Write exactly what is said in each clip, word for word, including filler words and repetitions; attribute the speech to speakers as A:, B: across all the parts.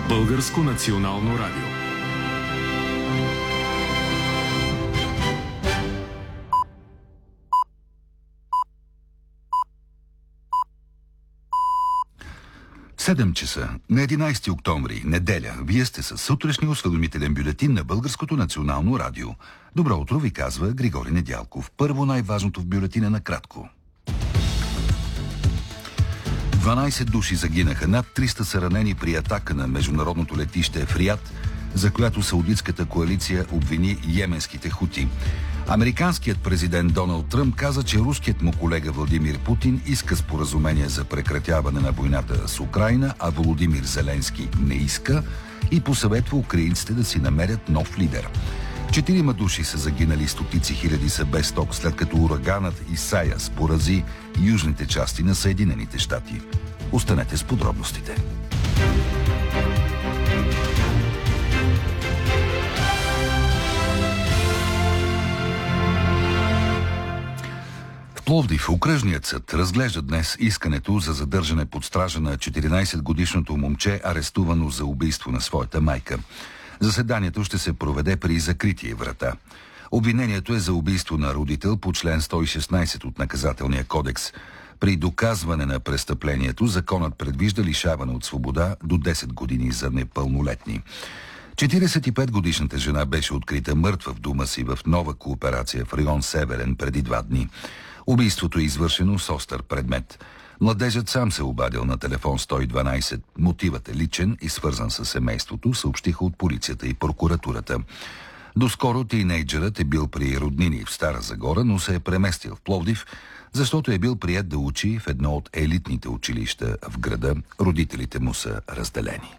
A: Българско национално радио.
B: седем часа на единайсети октомври, неделя. Вие сте със сутрешния осведомителен бюлетин на Българското национално радио. Добро утро, ви казва Григорий Недялков. Първо най-важното в бюлетина накратко. дванайсет души загинаха, над триста са ранени при атака на международното летище в Риад, за която саудитската коалиция обвини йеменските хути. Американският президент Доналд Тръмп каза, че руският му колега Владимир Путин иска споразумение за прекратяване на войната с Украйна, а Володимир Зеленски не иска и посъветва украинците да си намерят нов лидер. Четирима души са загинали, стотици хиляди са без ток, след като ураганът Исайас порази южните части на Съединените щати. Останете с подробностите. В Пловдив окръжният съд разглежда днес искането за задържане под стража на четиринайсетгодишното момче, арестувано за убийство на своята майка. Заседанието ще се проведе при закрити врата. Обвинението е за убийство на родител по член сто и шестнайсет от Наказателния кодекс. При доказване на престъплението законът предвижда лишаване от свобода до десет години за непълнолетни. четирийсет и петгодишната жена беше открита мъртва в дома си в нова кооперация в район Северен преди два дни. Убийството е извършено с остър предмет. Младежът сам се обадил на телефон сто и дванайсет. Мотивът е личен и свързан с семейството, съобщиха от полицията и прокуратурата. Доскоро тийнейджерът е бил при роднини в Стара Загора, но се е преместил в Пловдив, защото е бил приет да учи в едно от елитните училища в града. Родителите му са разделени.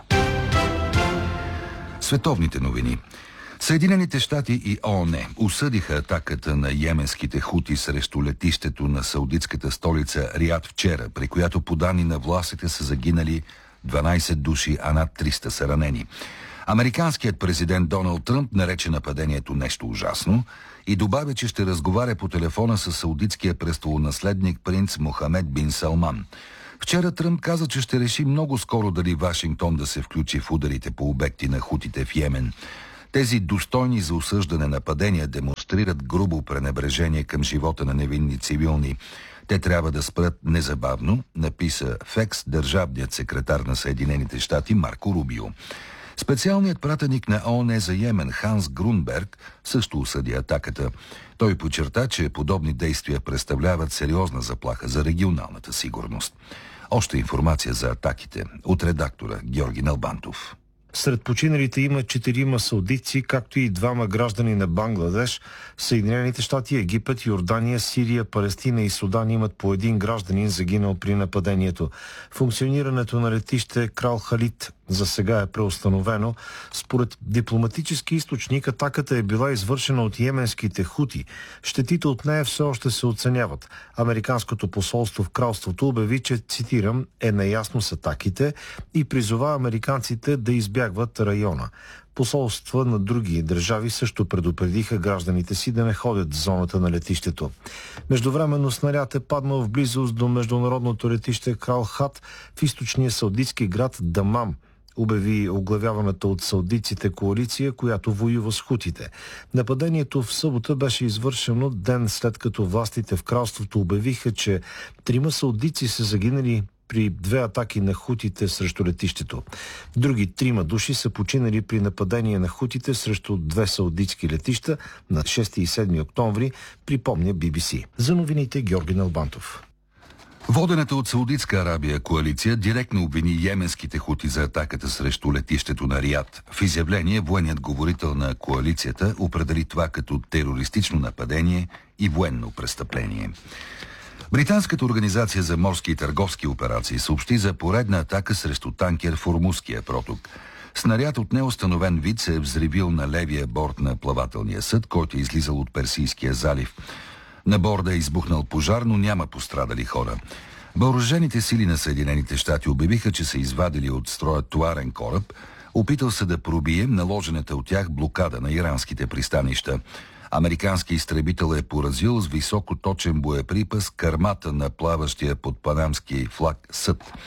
B: Световните новини. Съединените щати и ООН осъдиха атаката на йеменските хути срещу летището на саудитската столица Риад вчера, при която по данни на властите са загинали дванайсет души, а над триста са ранени. Американският президент Доналд Тръмп нарече нападението нещо ужасно и добавя, че ще разговаря по телефона с саудитския престолонаследник принц Мохамед бин Салман. Вчера Тръмп каза, че ще реши много скоро дали Вашингтон да се включи в ударите по обекти на хутите в Йемен. Тези достойни за осъждане нападения демонстрират грубо пренебрежение към живота на невинни цивилни. Те трябва да спрат незабавно, написа в екс държавният секретар на Съединените щати Марко Рубио. Специалният пратеник на ООН за Йемен Ханс Грунберг също осъди атаката. Той подчерта, че подобни действия представляват сериозна заплаха за регионалната сигурност. Още информация за атаките от редактора Георги Налбантов.
C: Сред починалите има четирима саудитци, както и двама граждани на Бангладеш. Съединените щати, Египет, Йордания, Сирия, Палестина и Судан имат по един гражданин загинал при нападението. Функционирането на летище Крал Халид за сега е преустановено. Според дипломатически източник, атаката е била извършена от йеменските хути. Щетите от нея все още се оценяват. Американското посолство в кралството обяви, че, цитирам, е наясно с атаките и призова американците да избягват района. Посолства на други държави също предупредиха гражданите си да не ходят в зоната на летището. Междувременно снаряд е паднал в близост до международното летище Крал Хад в източния саудитски град Дамам, обяви оглавяваната от саудитците коалиция, която воюва с хутите. Нападението в събота беше извършено ден след като властите в кралството обявиха, че трима саудитци са загинали при две атаки на хутите срещу летището. Други трима души са починали при нападение на хутите срещу две саудитски летища на шести и седми октомври, припомня Би Би Си. За новините Георги Налбантов.
B: Водената от Саудитска Арабия коалиция директно обвини йеменските хути за атаката срещу летището на Риад. В изявление военният говорител на коалицията определи това като терористично нападение и военно престъпление. Британската организация за морски и търговски операции съобщи за поредна атака срещу танкер в Ормузския проток. Снаряд от неустановен вид се е взривил на левия борт на плавателния съд, който е излизал от Персийския залив. На борда е избухнал пожар, но няма пострадали хора. Въоръжените сили на Съединените щати обявиха, че са извадили от строя товарен кораб, опитал се да пробие наложената от тях блокада на иранските пристанища. Американски изтребител е поразил с високоточен боеприпас кърмата на плаващия под панамски флаг съд.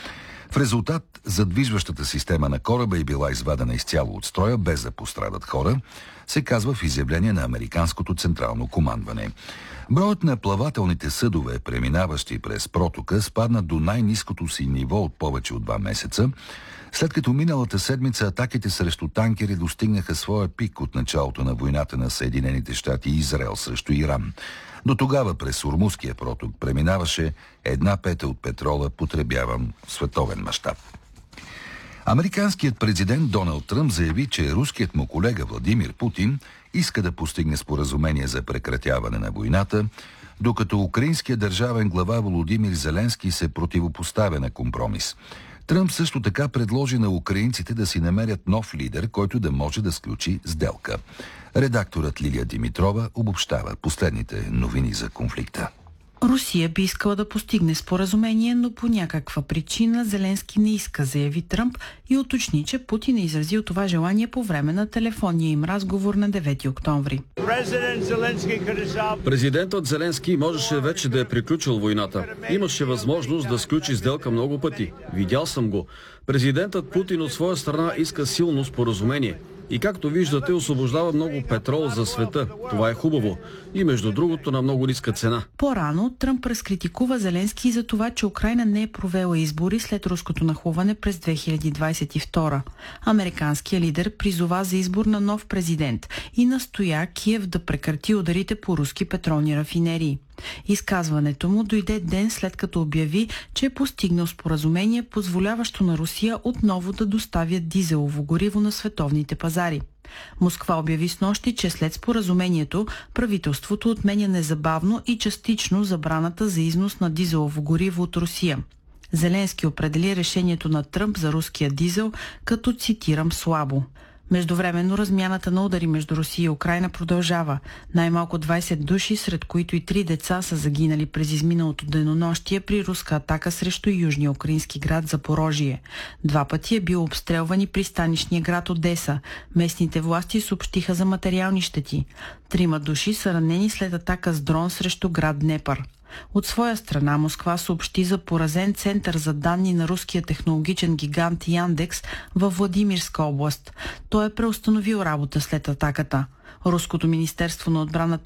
B: В резултат задвижващата система на кораба е била извадена изцяло от строя, без да пострадат хора, се казва в изявление на Американското централно командване. Броят на плавателните съдове, преминаващи през протока, спадна до най-ниското си ниво от повече от два месеца, след като миналата седмица атаките срещу танкери достигнаха своя пик от началото на войната на Съединените щати и Израел срещу Иран. До тогава през Ормузския проток преминаваше една пета от петрола, потребяван в световен мащаб. Американският президент Доналд Тръмп заяви, че руският му колега Владимир Путин иска да постигне споразумение за прекратяване на войната, докато украинският държавен глава Володимир Зеленски се противопоставя на компромис. Тръмп също така предложи на украинците да си намерят нов лидер, който да може да сключи сделка. Редакторът Лилия Димитрова обобщава последните новини за конфликта.
D: Русия би искала да постигне споразумение, но по някаква причина Зеленски не иска, заяви Тръмп и уточни, че Путин е изразил това желание по време на телефонния им разговор на девети октомври.
E: Президентът Зеленски можеше вече да е приключил войната. Имаше възможност да сключи сделка много пъти. Видял съм го. Президентът Путин от своя страна иска силно споразумение. И както виждате, освобождава много петрол за света. Това е хубаво. И между другото на много ниска цена.
D: По-рано Тръмп разкритикува Зеленски за това, че Украйна не е провела избори след руското нахлуване през две хиляди двадесет и втора. Американският лидер призова за избор на нов президент и настоя Киев да прекрати ударите по руски петролни рафинерии. Изказването му дойде ден след като обяви, че е постигнал споразумение, позволяващо на Русия отново да доставя дизелово гориво на световните пазари. Москва обяви снощи, че след споразумението правителството отменя незабавно и частично забраната за износ на дизелово гориво от Русия. Зеленски определи решението на Тръмп за руския дизел като, цитирам, слабо. Междувременно размяната на удари между Русия и Украйна продължава. Най-малко двадесет души, сред които и три деца, са загинали през изминалото денонощие при руска атака срещу южния украински град Запорожие. Два пъти е бил обстрелван и пристанищния град Одеса. Местните власти съобщиха за материални щети. Трима души са ранени след атака с дрон срещу град Днепър. От своя страна Москва съобщи за поразен център за данни на руския технологичен гигант Яндекс във Владимирска област. Той е преустановил работа след атаката. Руското министерство на отбраната